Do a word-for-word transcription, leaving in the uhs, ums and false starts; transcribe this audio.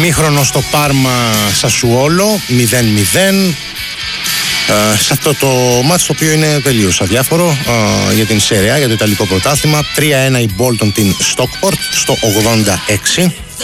Ημίχρονο στο Πάρμα Σασουόλο μηδέν μηδέν. Uh, σε αυτό το μάτς το οποίο είναι τελείως αδιάφορο uh, για την Σέρια, για το Ιταλικό πρωτάθλημα. Τρία ένα η Bolton την Stockport στο ογδόντα έξι.